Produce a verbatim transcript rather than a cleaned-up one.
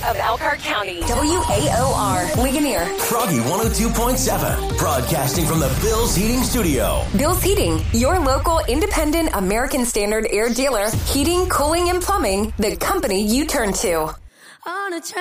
of Elkhart County. W A O R, Ligonier. Froggy one oh two point seven, broadcasting from the Bill's Heating Studio. Bill's Heating, your local independent American Standard air dealer. Heating, cooling, and plumbing, the company you turn to. On a